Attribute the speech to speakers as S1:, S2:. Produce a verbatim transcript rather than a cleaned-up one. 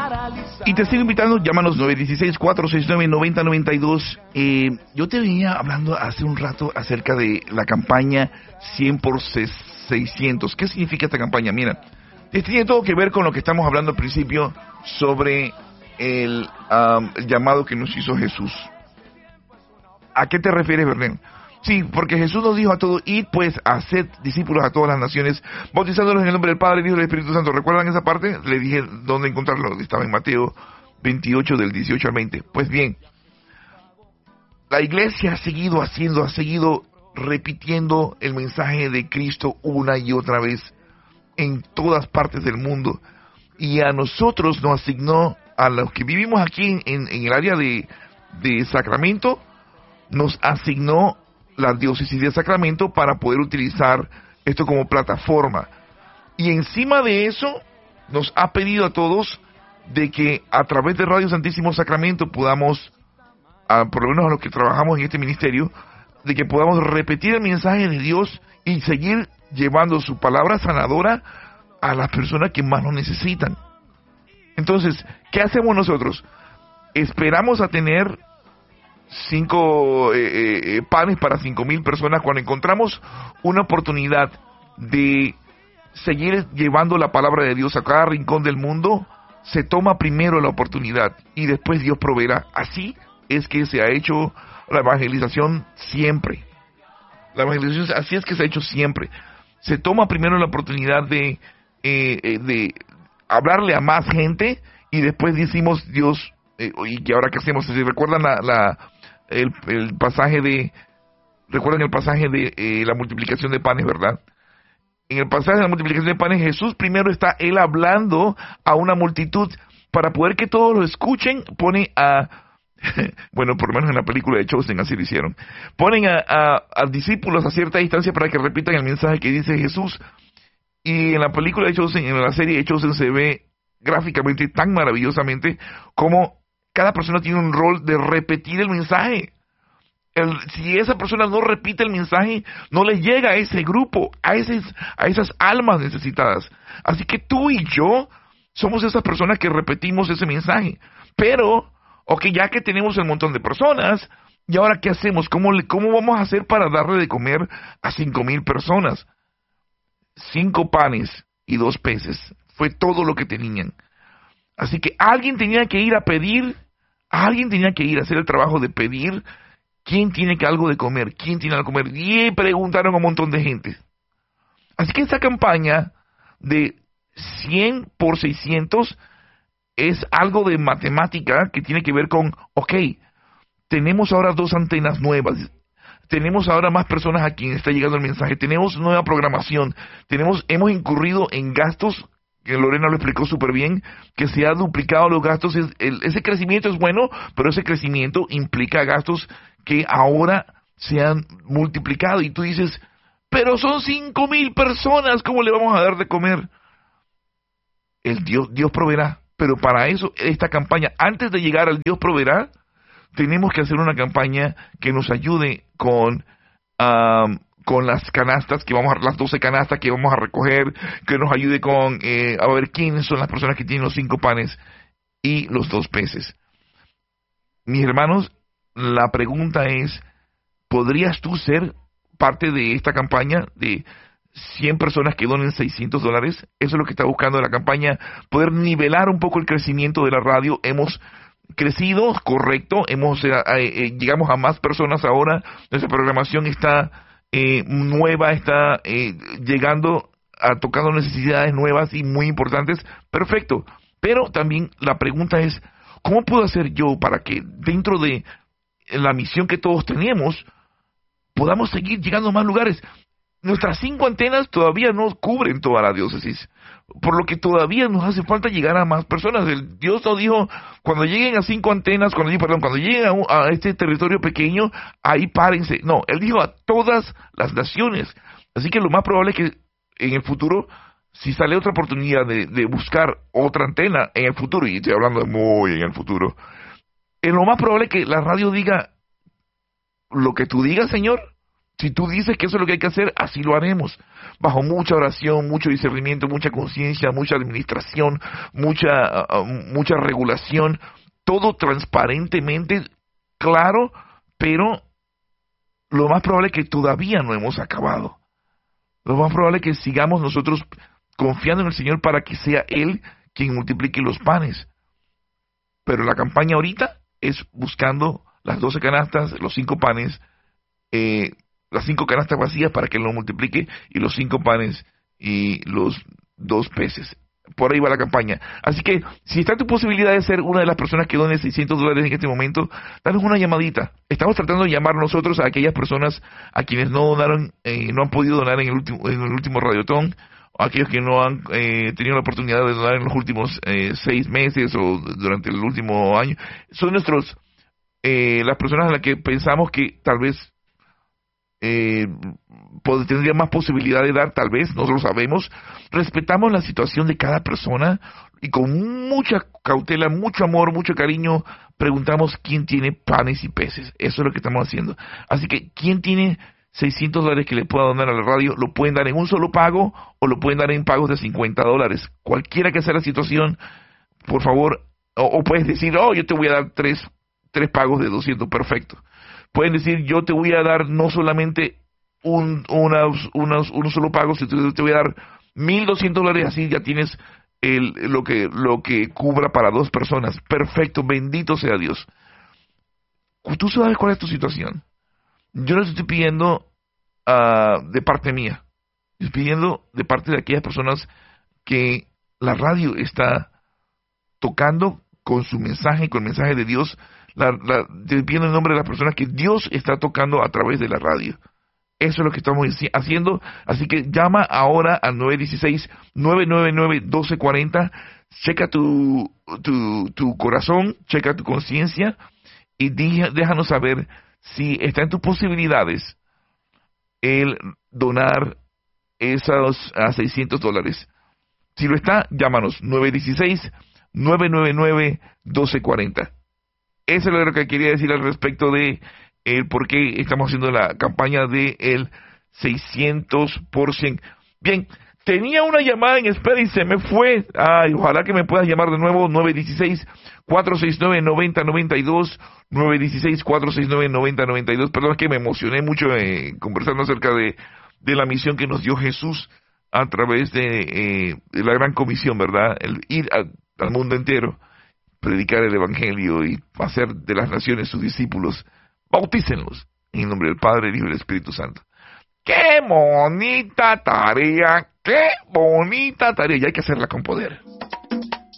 S1: Y te sigo invitando, llámanos nueve uno seis, cuatro seis nueve, nueve cero nueve dos. Eh, yo te venía hablando hace un rato acerca de la campaña cien por seiscientos. ¿Qué significa esta campaña? Mira, tiene todo que ver con lo que estamos hablando al principio sobre el, um, el llamado que nos hizo Jesús. ¿A qué te refieres, Berlín? Sí, porque Jesús nos dijo a todos, id pues, haced discípulos a todas las naciones, bautizándolos en el nombre del Padre, del Hijo y del Espíritu Santo. ¿Recuerdan esa parte? Le dije dónde encontrarlo. Estaba en Mateo veintiocho, del dieciocho al veinte. Pues bien, la iglesia ha seguido haciendo, ha seguido repitiendo el mensaje de Cristo una y otra vez en todas partes del mundo. Y a nosotros nos asignó, a los que vivimos aquí en, en el área de, de Sacramento, nos asignó la diócesis de Sacramento para poder utilizar esto como plataforma. Y encima de eso, nos ha pedido a todos de que a través de Radio Santísimo Sacramento podamos, a, por lo menos a los que trabajamos en este ministerio, de que podamos repetir el mensaje de Dios y seguir llevando su palabra sanadora a las personas que más lo necesitan. Entonces, ¿qué hacemos nosotros? Esperamos a tener cinco eh, eh, panes para cinco mil personas. Cuando encontramos una oportunidad de seguir llevando la palabra de Dios a cada rincón del mundo, se toma primero la oportunidad y después Dios proveerá. Así es que se ha hecho la evangelización siempre. La evangelización así es que se ha hecho siempre. Se toma primero la oportunidad de, eh, de hablarle a más gente y después decimos, Dios, eh, ¿y que ahora qué hacemos? Si recuerdan la, la El, el pasaje de, recuerden el pasaje de eh, la multiplicación de panes, ¿verdad? En el pasaje de la multiplicación de panes, Jesús primero está él hablando a una multitud para poder que todos lo escuchen. Pone a, bueno, por lo menos en la película de Chosen así lo hicieron, ponen a, a, a discípulos a cierta distancia para que repitan el mensaje que dice Jesús. Y en la película de Chosen, en la serie de Chosen, se ve gráficamente tan maravillosamente como cada persona tiene un rol de repetir el mensaje. El, si esa persona no repite el mensaje, no le llega a ese grupo, a, ese, a esas almas necesitadas. Así que tú y yo somos esas personas que repetimos ese mensaje. Pero, ok, ya que tenemos el montón de personas, ¿y ahora qué hacemos? ¿Cómo, le, cómo vamos a hacer para darle de comer a cinco mil personas? Cinco panes y dos peces. Fue todo lo que tenían. Así que alguien tenía que ir a pedir, alguien tenía que ir a hacer el trabajo de pedir quién tiene que algo de comer, quién tiene algo de comer. Y preguntaron a un montón de gente. Así que esta campaña de cien por seiscientos es algo de matemática que tiene que ver con, ok, tenemos ahora dos antenas nuevas, tenemos ahora más personas a quien está llegando el mensaje, tenemos nueva programación, tenemos, hemos incurrido en gastos, que Lorena lo explicó súper bien, que se han duplicado los gastos. Es, el, ese crecimiento es bueno, pero ese crecimiento implica gastos que ahora se han multiplicado. Y tú dices, pero son cinco mil personas, ¿cómo le vamos a dar de comer? El Dios, Dios proveerá, pero para eso, esta campaña, antes de llegar al Dios proveerá, tenemos que hacer una campaña que nos ayude con... Um, con las canastas, que vamos a, las doce canastas que vamos a recoger, que nos ayude con, eh, a ver quiénes son las personas que tienen los cinco panes y los dos peces. Mis hermanos, la pregunta es, ¿podrías tú ser parte de esta campaña de cien personas que donen seiscientos dólares? Eso es lo que está buscando la campaña, poder nivelar un poco el crecimiento de la radio. Hemos crecido, correcto, hemos eh, eh, llegamos a más personas ahora, nuestra programación está... Eh, nueva, está eh, llegando a tocando necesidades nuevas y muy importantes, perfecto, pero también la pregunta es, ¿cómo puedo hacer yo para que dentro de la misión que todos tenemos podamos seguir llegando a más lugares? Nuestras cinco antenas todavía no cubren toda la diócesis, por lo que todavía nos hace falta llegar a más personas. El Dios nos dijo, cuando lleguen a cinco antenas, cuando perdón, cuando lleguen a, un, a este territorio pequeño, ahí párense. No, Él dijo a todas las naciones. Así que lo más probable es que en el futuro, si sale otra oportunidad de, de buscar otra antena en el futuro, y estoy hablando de muy en el futuro, es lo más probable que la radio diga, lo que tú digas, Señor, Si tú dices que eso es lo que hay que hacer, así lo haremos. Bajo mucha oración, mucho discernimiento, mucha conciencia, mucha administración, mucha, uh, mucha regulación, todo transparentemente, claro, pero lo más probable es que todavía no hemos acabado. Lo más probable es que sigamos nosotros confiando en el Señor para que sea Él quien multiplique los panes. Pero la campaña ahorita es buscando las doce canastas, los cinco panes, eh, las cinco canastas vacías para que Él lo multiplique, y los cinco panes y los dos peces. Por ahí va la campaña. Así que, si está tu posibilidad de ser una de las personas que donen seiscientos dólares en este momento, danos una llamadita. Estamos tratando de llamar nosotros a aquellas personas a quienes no donaron, eh, no han podido donar en el último, en el último Radiotón, o aquellos que no han eh, tenido la oportunidad de donar en los últimos eh, seis meses o durante el último año. Son nuestros, eh, las personas a las que pensamos que tal vez Eh, tendría más posibilidad de dar, tal vez, no lo sabemos. Respetamos la situación de cada persona y con mucha cautela, mucho amor, mucho cariño, preguntamos quién tiene panes y peces. Eso es lo que estamos haciendo. Así que, ¿quién tiene seiscientos dólares que le pueda donar a la radio? Lo pueden dar en un solo pago o lo pueden dar en pagos de cincuenta dólares. Cualquiera que sea la situación, por favor, o, o puedes decir, oh, yo te voy a dar tres, tres pagos de doscientos, perfecto. Pueden decir, yo te voy a dar no solamente un, unos, unos, un solo pago, sino te voy a dar mil doscientos dólares, así ya tienes el, lo que lo que cubra para dos personas. Perfecto, bendito sea Dios. Tú sabes cuál es tu situación. Yo no estoy pidiendo uh, de parte mía. Estoy pidiendo de parte de aquellas personas que la radio está tocando con su mensaje, con el mensaje de Dios. La, la, te pido en nombre de las personas que Dios está tocando a través de la radio. Eso es lo que estamos haciendo. Así que llama ahora al nueve uno seis, nueve nueve nueve, uno dos cuatro cero. Checa tu, tu, tu corazón, checa tu conciencia y dí, déjanos saber si está en tus posibilidades el donar esos a seiscientos dólares. Si lo está, llámanos nueve uno seis, nueve nueve nueve, uno dos cuatro cero. Eso es lo que quería decir al respecto de el por qué estamos haciendo la campaña de el seiscientos por ciento. Bien, tenía una llamada en espera y se me fue. Ay, ojalá que me puedas llamar de nuevo. nueve uno seis, cuatro seis nueve, nueve cero nueve dos, nueve uno seis, cuatro seis nueve, nueve cero nueve dos. Perdón, es que me emocioné mucho eh, conversando acerca de, de la misión que nos dio Jesús a través de, eh, de la gran comisión, ¿verdad? El ir a, al mundo entero, predicar el Evangelio y hacer de las naciones sus discípulos. Bautícenlos en el nombre del Padre, el Hijo y el Espíritu Santo. ¡Qué bonita tarea! ¡Qué bonita tarea! Y hay que hacerla con poder.